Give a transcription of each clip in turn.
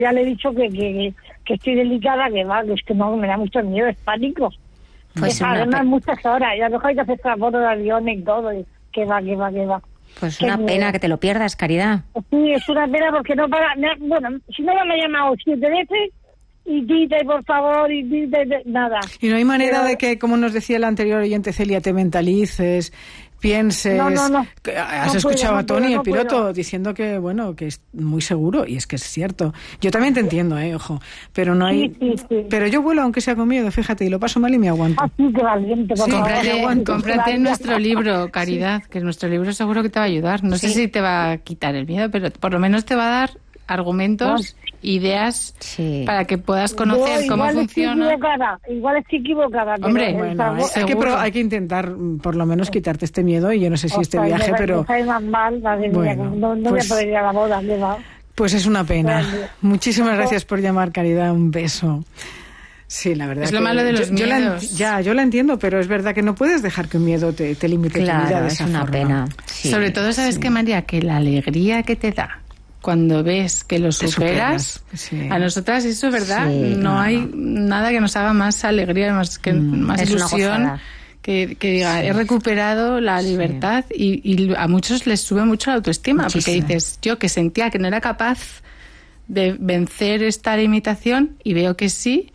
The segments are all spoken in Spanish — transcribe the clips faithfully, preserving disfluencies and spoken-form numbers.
ya le he dicho que, que, que estoy delicada, que va, que es que no, me da mucho miedo, es pánico. Pues que además muchas horas, y a lo mejor hay que hacer transporte de avión y todo, y que va, que va, que va. Pues Qué una miedo. pena que te lo pierdas, Caridad. Sí, es una pena porque no para, no, bueno, si no me ha llamado siete veces, y dite, por favor, y dite, de, nada. Y no hay manera Pero, de que, como nos decía el anterior oyente Celia, te mentalices, pienses... No, no, no. Que has No escuchado puedo, a no Tony, puedo, el no piloto, puedo. diciendo que, bueno, que es muy seguro, y es que es cierto. Yo también te entiendo, eh, ojo, pero no hay... Sí, sí, sí. Pero yo vuelo aunque sea con miedo, fíjate, y lo paso mal y me aguanto. Ah, sí, que valiente, por Sí, favor. cómprate- Cómprate, aguanto. cómprate nuestro libro, Caridad, que nuestro libro seguro que te va a ayudar. No sé Sí. si te va a quitar el miedo, pero por lo menos te va a dar argumentos, ideas Sí. para que puedas conocer Yo cómo igual funciona. Estoy equivocada, igual estoy equivocada. pero Hombre, el Bueno, sabor- hay, hay que, seguro. pro- hay que intentar mm, por lo menos quitarte este miedo, y yo no sé si este Ostras, viaje, me pero cae más mal, madre mía, Bueno, no, no pues- voy a poder ir a la boda, ¿qué va? pues es una pena. Vale. Muchísimas gracias por llamar, Caridad, un beso. Sí, la verdad Es lo que malo de los yo, yo la en- miedos. ya, yo la entiendo, pero es verdad que no puedes dejar que un miedo te, te limite tu vida Claro, de es esa una forma. pena. Sí. Sobre todo, ¿sabes qué, María? Que la alegría que te da cuando ves que lo Te superas, superas, sí. a nosotras eso es verdad, Sí, no no, hay nada que nos haga más alegría, más, que, más Es una ilusión, gozada. que, que diga, he recuperado la libertad, y, y a muchos les sube mucho la autoestima, Muchísimo. porque dices, yo que sentía que no era capaz de vencer esta limitación, y veo que sí,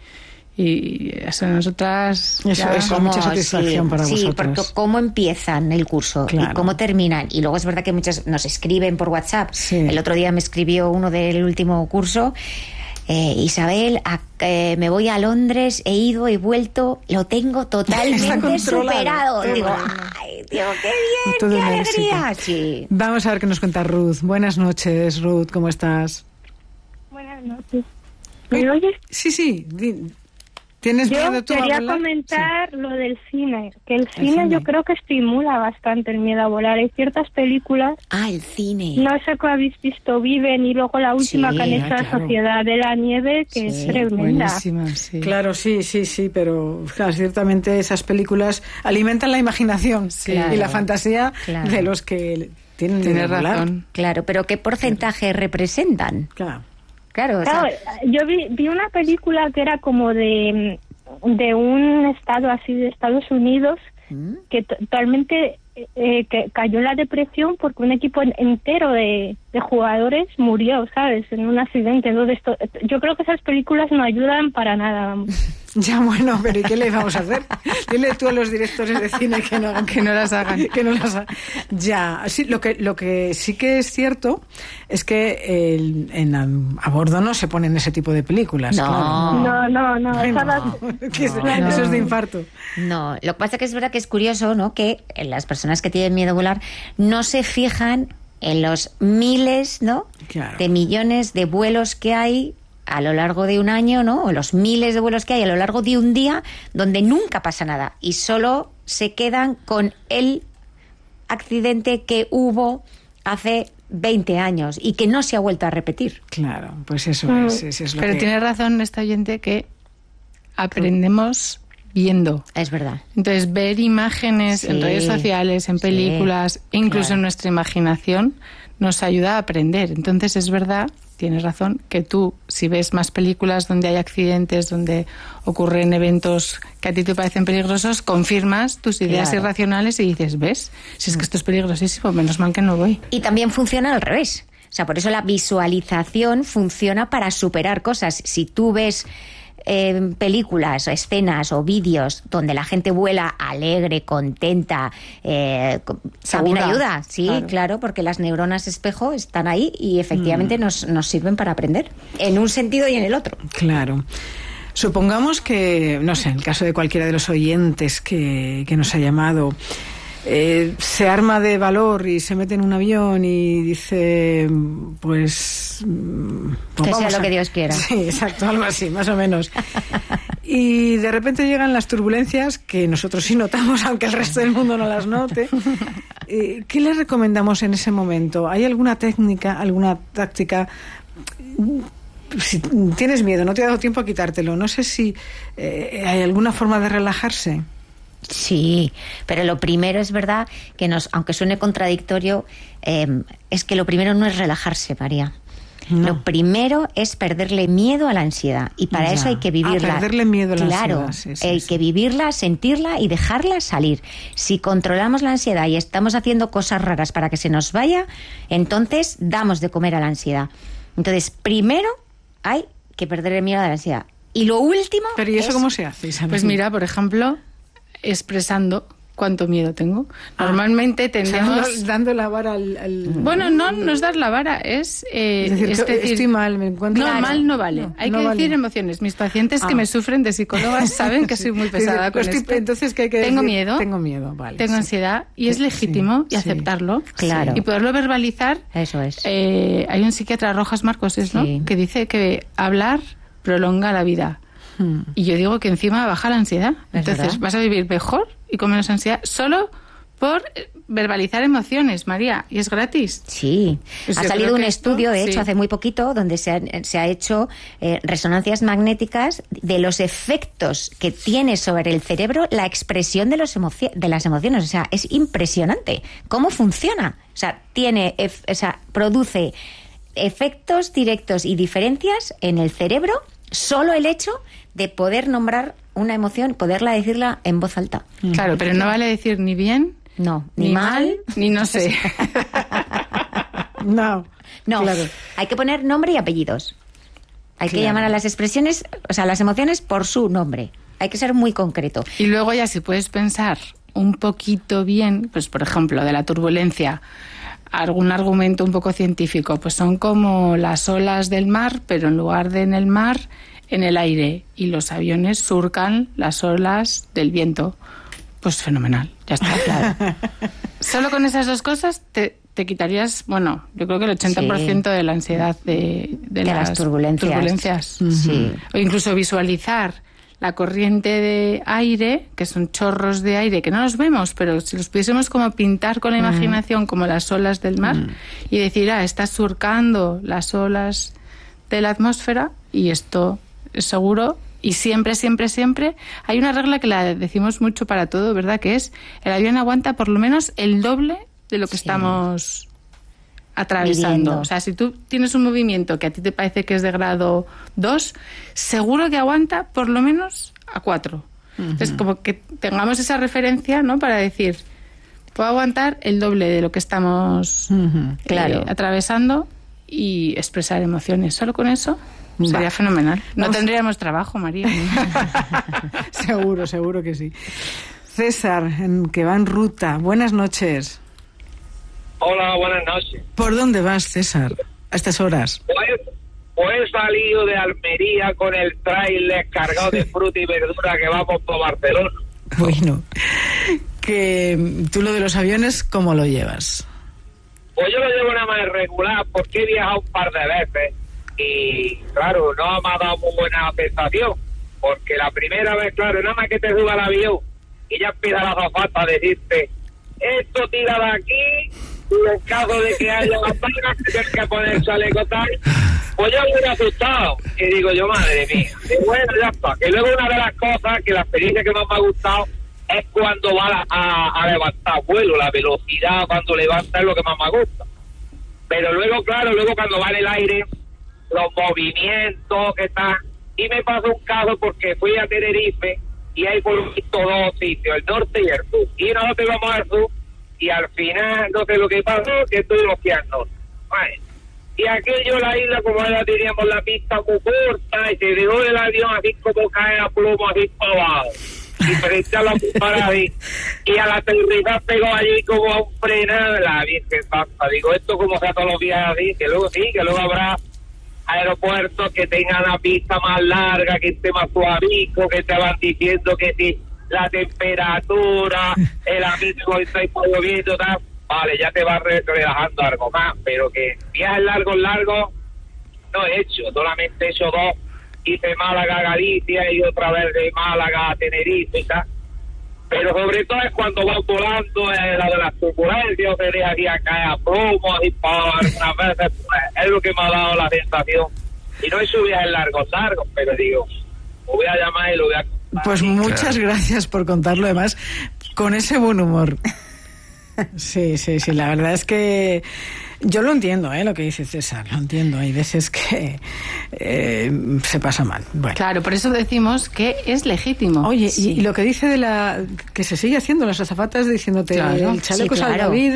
y eso a nosotras... Eso- ya- eso es mucha satisfacción sí, para sí, vosotros. porque cómo empiezan el curso Claro. y cómo terminan. Y luego es verdad que muchas nos escriben por WhatsApp. Sí. El otro día me escribió uno del último curso. Eh, Isabel, a- eh, me voy a Londres, he ido, he vuelto, lo tengo Está totalmente controlado. superado. Qué Digo, bueno. ay, digo, qué bien, Todo qué un alegría. éxito. Sí. Vamos a ver qué nos cuenta Ruth. Buenas noches, Ruth, ¿cómo estás? Buenas noches. ¿Me oyes? Sí, sí. di- ¿Tienes Yo miedo tú a quería volar? comentar lo del cine, que el cine, cine. yo creo que estimula bastante el miedo a volar. Hay ciertas películas, Ah, el cine. no sé qué habéis visto, Viven, y luego la última Sí, que han hecho, ah, La claro. Sociedad de la Nieve, que Sí, es tremenda. Buenísima, sí. Claro, sí, sí, sí, pero claro, ciertamente esas películas alimentan la imaginación Sí. y la Claro, fantasía claro. de los que tienen miedo Tienes a volar. razón. Claro, pero ¿qué porcentaje representan? Claro. Claro, o sea, Claro, yo vi, vi una película que era como de, de un estado así de Estados Unidos ¿Mm? que totalmente eh, que cayó en la depresión porque un equipo en- entero de, de jugadores murió, ¿sabes? En un accidente. Entonces, esto- yo creo que esas películas no ayudan para nada, vamos. Ya, bueno, pero ¿y qué le vamos a hacer? Dile tú a los directores de cine que no, Que no las hagan. que no las ha- Ya, sí, lo que, lo que sí que es cierto es que el- en, a, a bordo no se ponen ese tipo de películas. No. claro. No, no, no. Ay, esas no. las- Que es- No, eso no. es de infarto. No, lo que pasa que es verdad que es curioso, ¿no? Que las personas que tienen miedo a volar no se fijan en los miles, ¿no? Claro. De millones de vuelos que hay a lo largo de un año, ¿no? O los miles de vuelos que hay a lo largo de un día donde nunca pasa nada y solo se quedan con el accidente que hubo hace veinte años y que no se ha vuelto a repetir. Claro, pues eso Mm. es, es, es lo Pero que... tiene razón esta oyente que aprendemos viendo. Es verdad. Entonces, ver imágenes en Sí, redes sociales, en sí, películas, incluso claro. en nuestra imaginación, nos ayuda a aprender. Entonces, es verdad, tienes razón, que tú, si ves más películas donde hay accidentes, donde ocurren eventos que a ti te parecen peligrosos, confirmas tus ideas Claro. irracionales y dices, ¿ves? Si es que esto es peligrosísimo, menos mal que no voy. Y también funciona al revés. O sea, por eso la visualización funciona para superar cosas. Si tú ves eh, películas, escenas o vídeos donde la gente vuela alegre, contenta, eh, co- también Segura. ayuda. Sí, Claro. claro. porque las neuronas espejo están ahí y efectivamente nos, nos sirven para aprender. En un sentido y en el otro. Claro. Supongamos que, no sé, en el caso de cualquiera de los oyentes que, que nos ha llamado, eh, se arma de valor y se mete en un avión y dice, pues... mm, pues Que sea vamos lo a- que Dios quiera. Sí, exacto, algo así, más o menos. Y de repente llegan las turbulencias que nosotros sí notamos, aunque el resto del mundo no las note. Eh, ¿Qué le recomendamos en ese momento? ¿Hay alguna técnica, alguna táctica? Si tienes miedo, no te ha dado tiempo a quitártelo. No sé si eh, hay alguna forma de relajarse. Sí, pero lo primero es verdad que nos, aunque suene contradictorio, eh, es que lo primero no es relajarse, María. No. Lo primero es perderle miedo a la ansiedad y para ya. eso hay que vivirla. Ah, perderle miedo a la claro, ansiedad. Sí, sí, hay sí. que vivirla, sentirla y dejarla salir. Si controlamos la ansiedad y estamos haciendo cosas raras para que se nos vaya, entonces damos de comer a la ansiedad. Entonces, primero hay que perderle miedo a la ansiedad. Y lo último... ¿Pero y eso es... cómo se hace, Isabel? Pues mira, por ejemplo, expresando cuánto miedo tengo. Normalmente ah, tendemos... O sea, dando la vara al... al... Bueno, no, no es dar la vara, es... Eh, es decir, es decir estoy mal, me encuentro... No, claro. mal no vale. No, hay no que vale. decir emociones. Mis pacientes ah. que me sufren de psicólogas saben que soy muy pesada con estoy, esto. Entonces, ¿qué hay que Tengo decir? miedo. Tengo miedo, vale. Tengo sí. ansiedad y es legítimo sí, y sí. aceptarlo. Claro. Y poderlo verbalizar. Eso es. Eh, hay un psiquiatra, Rojas Marcos, ¿no? Sí. Que dice que hablar prolonga la vida. Hmm. Y yo digo que encima baja la ansiedad. ¿Es Entonces verdad? vas a vivir mejor y con menos ansiedad solo por verbalizar emociones, María, y es gratis. Sí, pues ha salido un esto, estudio, de hecho, sí. hace muy poquito, donde se, ha, se ha hecho eh, resonancias magnéticas de los efectos que tiene sobre el cerebro la expresión de, los emoci- de las emociones. O sea, es impresionante cómo funciona. O sea, tiene, ef- o sea, produce efectos directos y diferencias en el cerebro solo el hecho de poder nombrar una emoción, poderla decirla en voz alta. Claro, pero no vale decir ni bien, no, ni, ni mal, mal, ni no sé. No, no. Claro. Hay que poner nombre y apellidos. Hay claro. que llamar a las expresiones, o sea, las emociones por su nombre. Hay que ser muy concreto. Y luego ya si puedes pensar un poquito bien, pues por ejemplo, de la turbulencia, algún argumento un poco científico, pues son como las olas del mar, pero en lugar de en el mar, en el aire. Y los aviones surcan las olas del viento. Pues fenomenal, ya está, claro. Solo con esas dos cosas te, te quitarías, bueno, yo creo que el ochenta por ciento sí. de la ansiedad de, de, de las, las turbulencias. turbulencias. Uh-huh. Sí. O incluso visualizar la corriente de aire, que son chorros de aire, que no los vemos, pero si los pudiésemos como pintar con la imaginación uh-huh. como las olas del mar uh-huh. y decir, ah, está surcando las olas de la atmósfera y esto es seguro. Y siempre, siempre, siempre hay una regla que la decimos mucho para todo, ¿verdad? Que es, el avión aguanta por lo menos el doble de lo que sí. estamos atravesando. Viviendo. O sea, si tú tienes un movimiento que a ti te parece que es de grado dos, seguro que aguanta por lo menos a cuatro. Uh-huh. Entonces, como que tengamos esa referencia, ¿no? Para decir, puedo aguantar el doble de lo que estamos uh-huh. claro. eh, atravesando y expresar emociones. Solo con eso... Sería Va. fenomenal. No Vamos. tendríamos trabajo, María. Seguro, seguro que sí. César, en, que va en ruta. Buenas noches. Hola, buenas noches. ¿Por dónde vas, César, a estas horas? Pues, pues he salido de Almería con el tráiler cargado de fruta y verdura que vamos por Barcelona. Bueno, que tú lo de los aviones, ¿cómo lo llevas? Pues yo lo llevo nada más regular porque he viajado un par de veces. Y claro, no me ha dado muy buena sensación, porque la primera vez, claro, nada más que te suba al avión y ya empieza la azafata a decirte, esto tira de aquí, y en caso de que haya batallas, tienes que poner chaleco tal. Pues yo me he asustado, y digo yo, madre mía, y bueno, ya está. Que luego una de las cosas, que la experiencia que más me ha gustado, es cuando va a, a levantar vuelo, la velocidad cuando levanta es lo que más me gusta. Pero luego, claro, luego cuando va en el aire, los movimientos que están, y me pasó un caso porque fui a Tenerife y hay por visto dos sitios, el norte y el sur, y nosotros íbamos al sur y al final no sé lo que pasó, que tuvimos que ir al norte. Vale. Y aquello, la isla, como ya teníamos la pista muy corta y se dejó el avión así como cae a plomo así para abajo y frente a la para ahí, y a la aterrizar pegó allí como a un frenado, la Virgen Santa. Digo, esto como sea todos los días así, que luego sí, que luego habrá aeropuertos que tengan la pista más larga, que esté más suavico, que te van diciendo que si la temperatura, el amigo está lloviendo, tal, vale, ya te vas relajando algo más, pero que viajes largos, largos, no he hecho, solamente he hecho dos, hice Málaga a Galicia y otra vez de Málaga a Tenerife y tal, pero sobre todo es cuando vas volando, es la de las turbulencias, te deja aquí a caer a plomo, y para algunas veces, pues, es lo que me ha dado la sensación. Y no he hecho viajes largos, largos, pero digo, lo voy a llamar y lo voy a contar. Pues muchas gracias por contarlo, además, con ese buen humor. Sí, sí, sí, la verdad es que Yo lo entiendo, ¿eh? Lo que dice César, lo entiendo. Hay veces que eh, se pasa mal. Bueno. Claro, por eso decimos que es legítimo. Oye, sí. y, y lo que dice de la que se sigue haciendo las azafatas diciéndote claro. el chaleco sí, claro. salvavidas.